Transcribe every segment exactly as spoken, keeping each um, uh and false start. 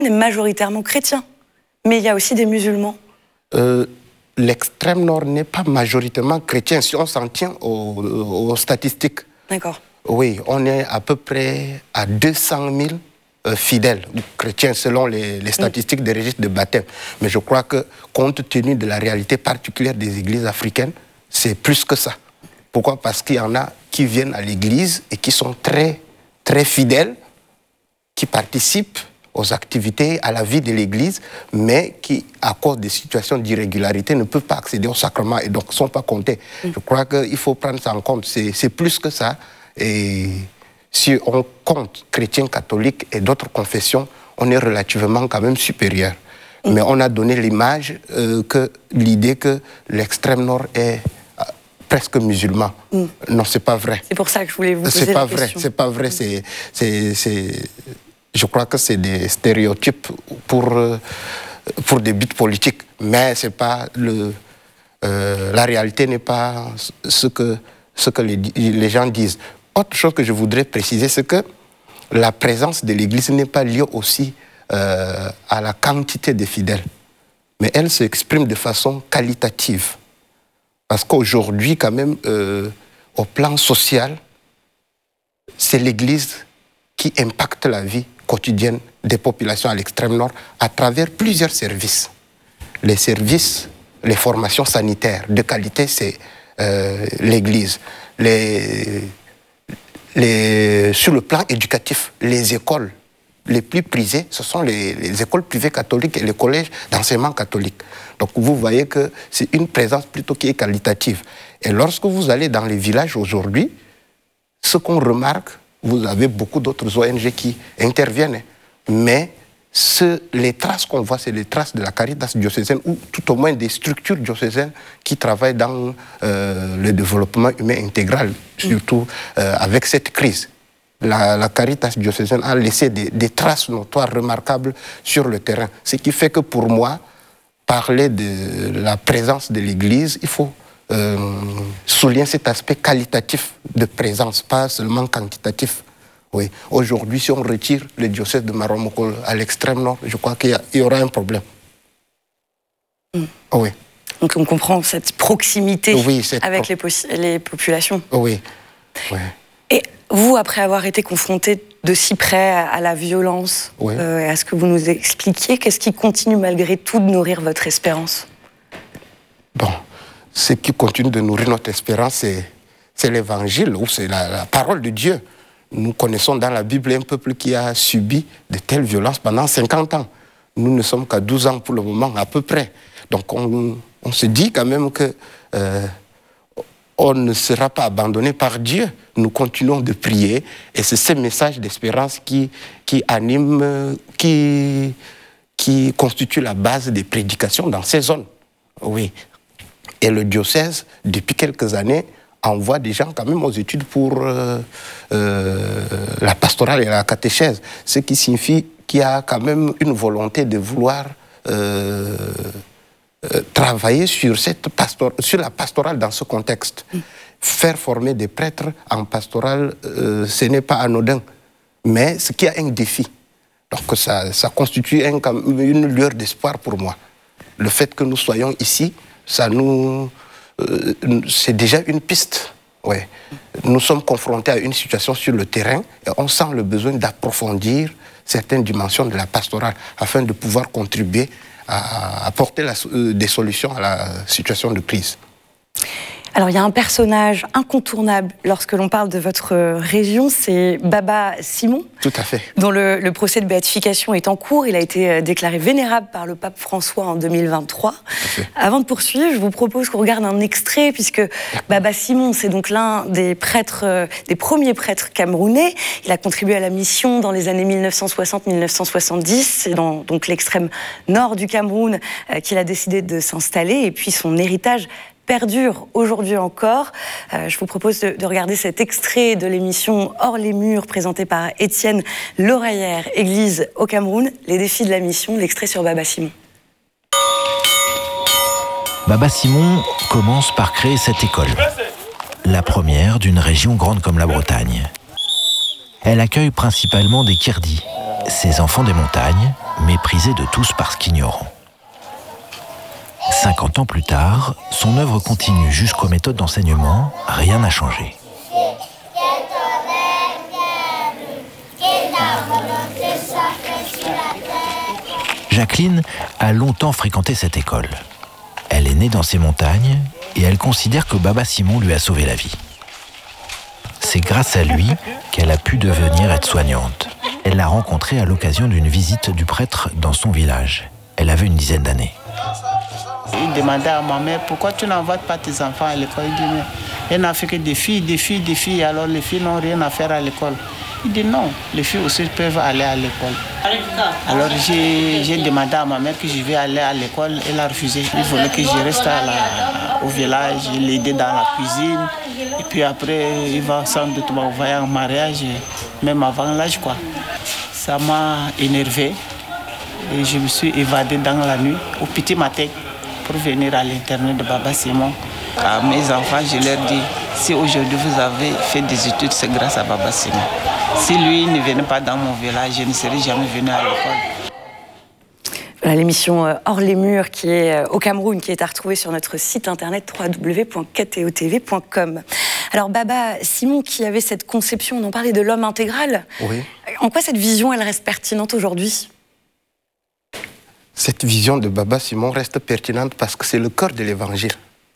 est majoritairement chrétien, mais il y a aussi des musulmans. Euh, l'extrême nord n'est pas majoritairement chrétien, si on s'en tient aux, aux statistiques. D'accord. Oui, on est à peu près à deux cent mille euh, fidèles ou chrétiens selon les, les statistiques oui. des registres de baptême. Mais je crois que, compte tenu de la réalité particulière des églises africaines, c'est plus que ça. Pourquoi? Parce qu'il y en a qui viennent à l'église et qui sont très, très fidèles, qui participent aux activités, à la vie de l'Église, mais qui, à cause des situations d'irrégularité, ne peuvent pas accéder au sacrement et donc ne sont pas comptés. Mm. Je crois qu'il faut prendre ça en compte. C'est plus que ça. Et si on compte chrétiens, catholiques et d'autres confessions, on est relativement quand même supérieur. Mm. Mais on a donné l'image, euh, que l'idée que l'extrême nord est euh, presque musulman. Mm. Non, c'est pas vrai. C'est pour ça que je voulais vous poser la la question. question. C'est pas vrai. C'est pas vrai. C'est... Je crois que c'est des stéréotypes pour, euh, pour des buts politiques, mais c'est pas le, euh, la réalité n'est pas ce que, ce que les, les gens disent. Autre chose que je voudrais préciser, c'est que la présence de l'Église n'est pas liée aussi euh, à la quantité des fidèles, mais elle s'exprime de façon qualitative. Parce qu'aujourd'hui, quand même, euh, au plan social, c'est l'Église qui impacte la vie quotidienne des populations à l'extrême nord à travers plusieurs services. Les services, les formations sanitaires de qualité, c'est euh, l'Église. Les, les, sur le plan éducatif, les écoles les plus prisées, ce sont les, les écoles privées catholiques et les collèges d'enseignement catholique. Donc vous voyez que c'est une présence plutôt qui est qualitative. Et lorsque vous allez dans les villages aujourd'hui, ce qu'on remarque, vous avez beaucoup d'autres O N G qui interviennent, mais ce, les traces qu'on voit, c'est les traces de la Caritas diocésaine ou tout au moins des structures diocésaines qui travaillent dans euh, le développement humain intégral, surtout euh, avec cette crise. La, la Caritas diocésaine a laissé des, des traces notoires, remarquables sur le terrain. Ce qui fait que pour moi, parler de la présence de l'Église, il faut Euh, souligne cet aspect qualitatif de présence, pas seulement quantitatif. Oui. Aujourd'hui, si on retire le diocèse de Maromokolo à l'extrême nord, je crois qu'il y, y aura un problème. Mm. Oui. Donc on comprend cette proximité oui, cette avec pro... les, les populations. Oui. oui. Et vous, après avoir été confronté de si près à la violence, oui. euh, à ce que vous nous expliquiez, qu'est-ce qui continue malgré tout de nourrir votre espérance? Bon. Ce qui continue de nourrir notre espérance, c'est l'évangile, ou c'est la, la parole de Dieu. Nous connaissons dans la Bible un peuple qui a subi de telles violences pendant cinquante ans. Nous ne sommes qu'à douze ans pour le moment, à peu près. Donc on, on se dit quand même que euh, on ne sera pas abandonné par Dieu. Nous continuons de prier et c'est ce message d'espérance qui, qui anime, qui, qui constitue la base des prédications dans ces zones. Oui. Et le diocèse, depuis quelques années, envoie des gens quand même aux études pour euh, euh, la pastorale et la catéchèse. Ce qui signifie qu'il y a quand même une volonté de vouloir euh, euh, travailler sur, cette pastor sur la pastorale dans ce contexte. Mm. Faire former des prêtres en pastorale, euh, ce n'est pas anodin, mais ce qui a un défi. Donc ça, ça constitue un, une lueur d'espoir pour moi. Le fait que nous soyons ici, ça nous, euh, c'est déjà une piste. Ouais. Nous sommes confrontés à une situation sur le terrain et on sent le besoin d'approfondir certaines dimensions de la pastorale afin de pouvoir contribuer à apporter la, euh, des solutions à la situation de crise. Alors, il y a un personnage incontournable lorsque l'on parle de votre région, c'est Baba Simon. Tout à fait. Dont le, le procès de béatification est en cours. Il a été déclaré vénérable par le pape François en deux mille vingt-trois. Avant de poursuivre, je vous propose qu'on regarde un extrait, puisque Baba Simon, c'est donc l'un des prêtres, des premiers prêtres camerounais. Il a contribué à la mission dans les années mille neuf cent soixante à mille neuf cent soixante-dix. C'est dans donc l'extrême nord du Cameroun euh, qu'il a décidé de s'installer. Et puis son héritage perdure aujourd'hui encore. Euh, je vous propose de, de regarder cet extrait de l'émission Hors les murs, présentée par Étienne L'Oreillère, Église au Cameroun, les défis de la mission, l'extrait sur Baba Simon. Baba Simon commence par créer cette école, la première d'une région grande comme la Bretagne. Elle accueille principalement des Kirdis, Ces enfants des montagnes, méprisés de tous parce qu'ignorants. cinquante ans plus tard, son œuvre continue jusqu'aux méthodes d'enseignement, rien n'a changé. Jacqueline a longtemps fréquenté cette école. Elle est née dans ces montagnes et elle considère que Baba Simon lui a sauvé la vie. C'est grâce à lui qu'elle a pu devenir aide-soignante. Elle l'a rencontré à l'occasion d'une visite du prêtre dans son village. Elle avait une dizaine d'années. Il demandait à ma mère, pourquoi tu n'envoies pas tes enfants à l'école? Il dit, mais elle n'a fait que des filles, des filles, des filles, alors les filles n'ont rien à faire à l'école. Il dit non, les filles aussi peuvent aller à l'école. Alors j'ai, j'ai demandé à ma mère que je vais aller à l'école, elle a refusé. Il voulait que je reste à la, au village, l'aider dans la cuisine. Et puis après, il va sans doute m'envoyer en mariage, même avant l'âge, quoi. Ça m'a énervé et je me suis évadé dans la nuit, au petit matin, pour venir à l'internat de Baba Simon. À mes enfants, je leur dis, si aujourd'hui vous avez fait des études, c'est grâce à Baba Simon. Si lui ne venait pas dans mon village, je ne serais jamais venu à l'école. Voilà l'émission Hors les murs qui est au Cameroun, qui est à retrouver sur notre site internet w w w point k t o t v point com. Alors Baba Simon, qui avait cette conception, on en parlait de l'homme intégral. Oui. En quoi cette vision, elle reste pertinente aujourd'hui? Cette vision de Baba Simon reste pertinente parce que c'est le cœur de l'évangile.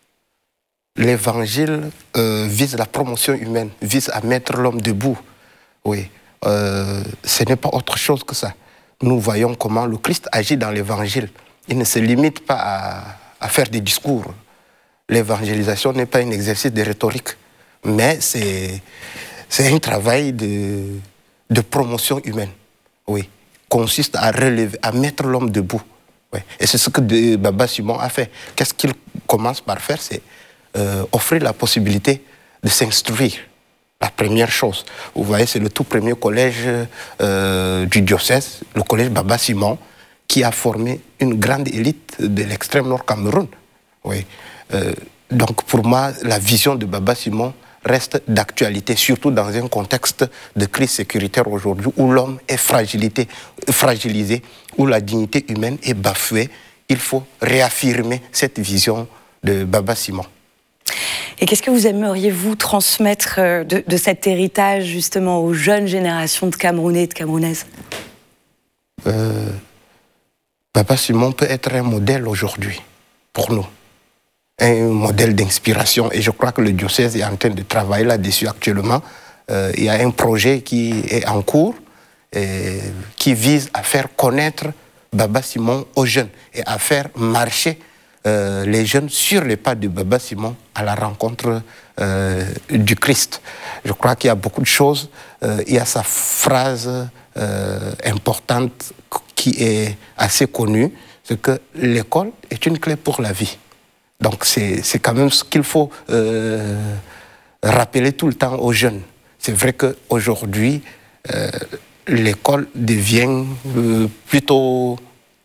L'évangile euh, vise la promotion humaine, vise à mettre l'homme debout. Oui, euh, ce n'est pas autre chose que ça. Nous voyons comment le Christ agit dans l'évangile. Il ne se limite pas à, à faire des discours. L'évangélisation n'est pas un exercice de rhétorique, mais c'est, c'est un travail de, de promotion humaine. Oui, consiste à relever, à mettre l'homme debout. Oui. Et c'est ce que de, Baba Simon a fait. Qu'est-ce qu'il commence par faire? C'est euh, offrir la possibilité de s'instruire. La première chose, vous voyez, c'est le tout premier collège euh, du diocèse, le collège Baba Simon, qui a formé une grande élite de l'extrême nord Cameroun. Oui. Euh, donc pour moi, la vision de Baba Simon reste d'actualité, surtout dans un contexte de crise sécuritaire aujourd'hui, où l'homme est fragilité, fragilisé, où la dignité humaine est bafouée. Il faut réaffirmer cette vision de Baba Simon. Et qu'est-ce que vous aimeriez, vous, transmettre de, de cet héritage, justement, aux jeunes générations de Camerounais et de Camerounaises? euh, Baba Simon peut être un modèle aujourd'hui, pour nous. Un modèle d'inspiration. Et je crois que le diocèse est en train de travailler là-dessus actuellement. Euh, il y a un projet qui est en cours, et qui vise à faire connaître Baba Simon aux jeunes et à faire marcher Euh, les jeunes sur les pas de Baba Simon à la rencontre euh, du Christ. Je crois qu'il y a beaucoup de choses. Euh, il y a sa phrase euh, importante qui est assez connue, c'est que l'école est une clé pour la vie. Donc c'est, c'est quand même ce qu'il faut euh, rappeler tout le temps aux jeunes. C'est vrai qu'aujourd'hui, euh, l'école devient euh, plutôt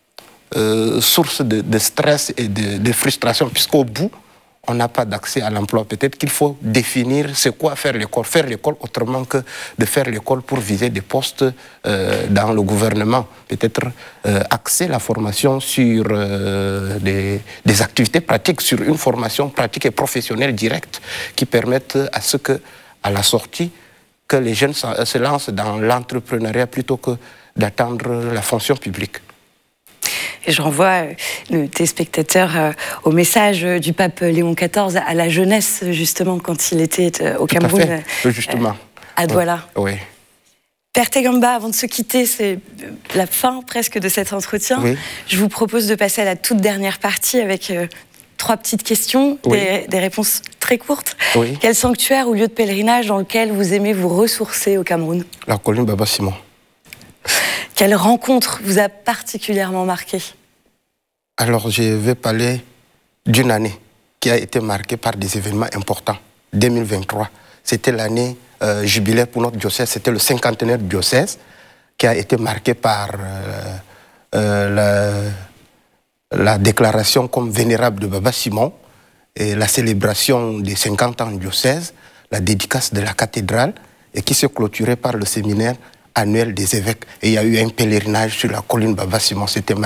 Euh, source de, de stress et de, de frustration, puisqu'au bout, on n'a pas d'accès à l'emploi. Peut-être qu'il faut définir c'est quoi faire l'école. Faire l'école autrement que de faire l'école pour viser des postes euh, dans le gouvernement. Peut-être euh, axer la formation sur euh, des, des activités pratiques, sur une formation pratique et professionnelle directe qui permette à ce que, à la sortie, que les jeunes se lancent dans l'entrepreneuriat plutôt que d'attendre la fonction publique. Et je renvoie le téléspectateur euh, au message du pape Léon quatorze à la jeunesse, justement, quand il était euh, au Tout Cameroun. à fait, justement. Euh, à Douala. Oui. Père Tegamba, avant de se quitter, c'est la fin presque de cet entretien. Oui. Je vous propose de passer à la toute dernière partie avec euh, trois petites questions, oui. des, des réponses très courtes. Oui. Quel sanctuaire ou lieu de pèlerinage dans lequel vous aimez vous ressourcer au Cameroun? La colline Baba Simon. Quelle rencontre vous a particulièrement marqué? Alors, je vais parler d'une année qui a été marquée par des événements importants. deux mille vingt-trois, c'était l'année euh, jubilaire pour notre diocèse. C'était le cinquantenaire du diocèse qui a été marqué par euh, euh, la, la déclaration comme vénérable de Baba Simon et la célébration des cinquante ans du diocèse, la dédicace de la cathédrale et qui se clôturait par le séminaire annuel des évêques. Et il y a eu un pèlerinage sur la colline Baba Simon. C'était